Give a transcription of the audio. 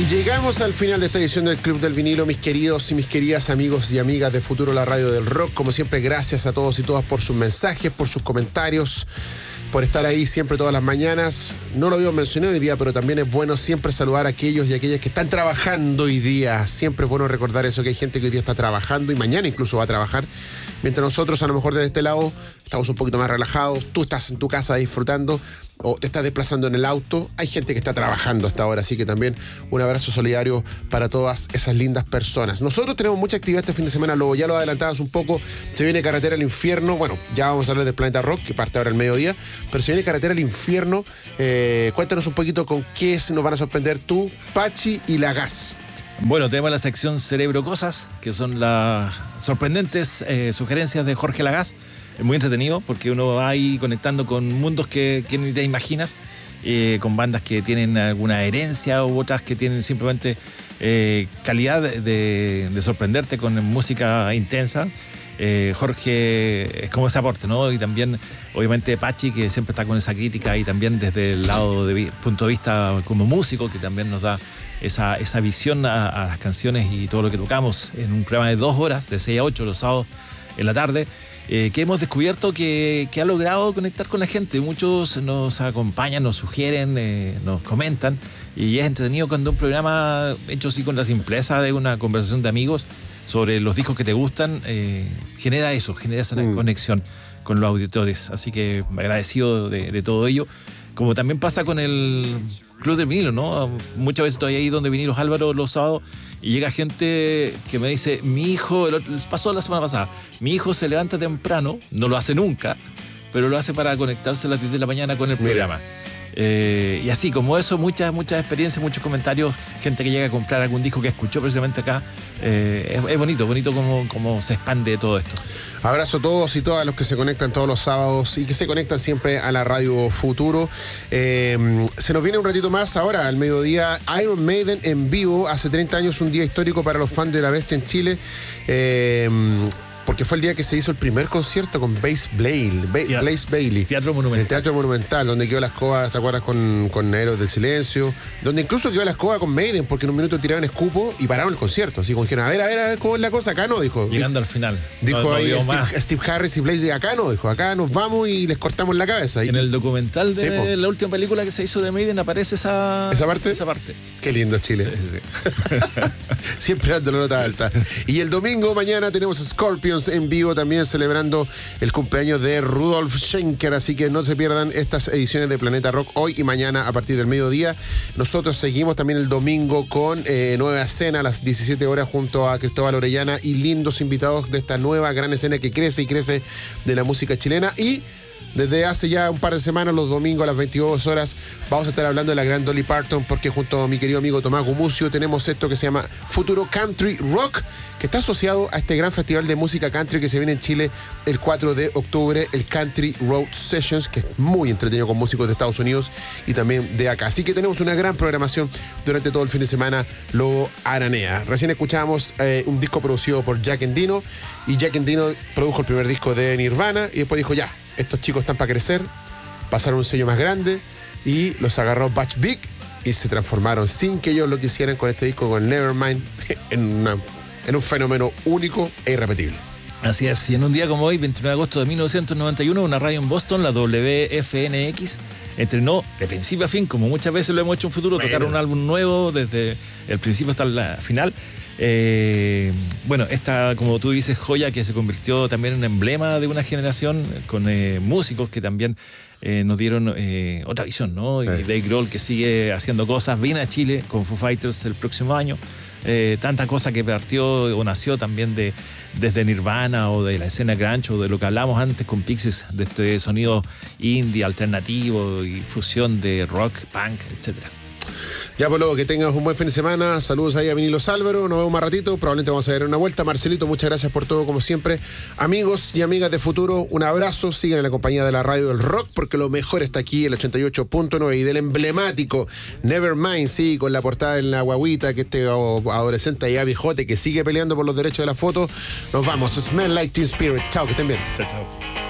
Y llegamos al final de esta edición del Club del Vinilo, mis queridos y mis queridas amigos y amigas de Futuro, la radio del rock. Como siempre, gracias a todos y todas por sus mensajes, por sus comentarios, por estar ahí siempre todas las mañanas. No lo había mencionado hoy día, pero también es bueno siempre saludar a aquellos y aquellas que están trabajando hoy día. Siempre es bueno recordar eso, que hay gente que hoy día está trabajando y mañana incluso va a trabajar. Mientras nosotros, a lo mejor desde este lado, estamos un poquito más relajados. Tú estás en tu casa disfrutando o te estás desplazando en el auto. Hay gente que está trabajando hasta ahora, así que también un abrazo solidario para todas esas lindas personas. Nosotros tenemos mucha actividad este fin de semana, ya lo adelantabas un poco. Se viene Carretera al Infierno. Bueno, ya vamos a hablar del Planeta Rock, que parte ahora al mediodía, pero se viene Carretera al Infierno. Cuéntanos un poquito con qué nos van a sorprender tú, Pachi y La Gas. Bueno, tenemos la sección Cerebro Cosas, que son las sorprendentes sugerencias de Jorge Lagás. Es muy entretenido porque uno va ahí conectando con mundos que ni te imaginas, con bandas que tienen alguna herencia u otras que tienen simplemente calidad de sorprenderte con música intensa. Jorge es como ese aporte, ¿no? Y también, obviamente, Pachi, que siempre está con esa crítica, y también desde el lado punto de vista como músico, que también nos da esa visión a las canciones y todo lo que tocamos en un programa de 2 horas, de 6 a 8 los sábados en la tarde, que hemos descubierto que ha logrado conectar con la gente. Muchos nos acompañan, nos sugieren, nos comentan, y es entretenido cuando un programa hecho así con la simpleza de una conversación de amigos sobre los discos que te gustan, genera esa conexión con los auditores. Así que agradecido de todo ello. Como también pasa con el Club del Vinilo, ¿no? Muchas veces estoy ahí donde Vinilos Álvaro los sábados y llega gente que me dice, mi hijo, pasó la semana pasada, mi hijo se levanta temprano, no lo hace nunca, pero lo hace para conectarse a las 10 de la mañana con el programa. Y así como eso, muchas experiencias, muchos comentarios, gente que llega a comprar algún disco que escuchó precisamente acá. Es bonito como se expande todo esto. Abrazo a todos y todas los que se conectan todos los sábados y que se conectan siempre a la Radio Futuro. Se nos viene un ratito más ahora, al mediodía, Iron Maiden en vivo. Hace 30 años, un día histórico para los fans de la bestia en Chile. Porque fue el día que se hizo el primer concierto con Blaze Bayley. Teatro Monumental. El Teatro Monumental, donde quedó la escoba, ¿te acuerdas? Con Héroes del Silencio. Donde incluso quedó la escoba con Maiden, porque en un minuto tiraron escupo y pararon el concierto. Así como dijeron, a ver, ¿cómo es la cosa? Acá no, dijo. Llegando al final. Dijo ahí Steve Harris y Blaze, acá no, dijo. Acá nos vamos y les cortamos la cabeza. En el documental de la última película que se hizo de Maiden aparece esa parte. Qué lindo Chile. Sí. Siempre dando la nota alta. Y el domingo, mañana, tenemos Scorpions en vivo también celebrando el cumpleaños de Rudolf Schenker, así que no se pierdan estas ediciones de Planeta Rock hoy y mañana a partir del mediodía. Nosotros seguimos también el domingo con Nueva Escena a las 17 horas junto a Cristóbal Orellana y lindos invitados de esta nueva gran escena que crece y crece de la música chilena. Y desde hace ya un par de semanas, los domingos a las 22 horas, vamos a estar hablando de la gran Dolly Parton, porque junto a mi querido amigo Tomás Gumucio tenemos esto que se llama Futuro Country Rock, que está asociado a este gran festival de música country que se viene en Chile el 4 de octubre, el Country Road Sessions, que es muy entretenido con músicos de Estados Unidos y también de acá. Así que tenemos una gran programación durante todo el fin de semana, lo aranea. Recién escuchábamos un disco producido por Jack Endino, y Jack Endino produjo el primer disco de Nirvana y después dijo, ya, estos chicos están para crecer, pasaron un sello más grande y los agarró Butch Vig y se transformaron sin que ellos lo quisieran con este disco, con Nevermind, en un fenómeno único e irrepetible. Así es, y en un día como hoy, 29 de agosto de 1991, una radio en Boston, la WFNX, entrenó de principio a fin, como muchas veces lo hemos hecho en Futuro, tocar un álbum nuevo desde el principio hasta la final. Esta, como tú dices, joya que se convirtió también en emblema de una generación, con músicos que también nos dieron otra visión, ¿no? Sí. Y Dave Grohl, que sigue haciendo cosas, viene a Chile con Foo Fighters el próximo año. Tanta cosa que partió o nació también desde Nirvana o de la escena grunge o de lo que hablamos antes con Pixies, de este sonido indie, alternativo y fusión de rock, punk, etcétera. Ya, pues luego que tengas un buen fin de semana. Saludos ahí a Vinilos Álvaro. Nos vemos más ratito. Probablemente vamos a dar una vuelta. Marcelito, muchas gracias por todo, como siempre. Amigos y amigas de Futuro, un abrazo. Sigan en la compañía de la radio del rock, porque lo mejor está aquí, el 88.9, y del emblemático Nevermind, sí, con la portada en la guaguita, que este adolescente ya viejote que sigue peleando por los derechos de la foto. Nos vamos. Smell Like Teen Spirit. Chao, que estén bien. Chao.